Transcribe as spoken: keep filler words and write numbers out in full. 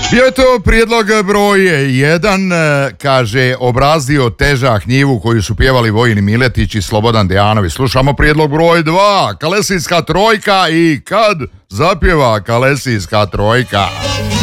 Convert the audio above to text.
Bio je to prijedlog broj jedan, kaže, obrazdio težak njivu koju su pjevali Vojin Miletić i Slobodan Dejanović. Slušamo prijedlog broj dva, Kalesijska trojka i kad zapjeva Kalesijska trojka.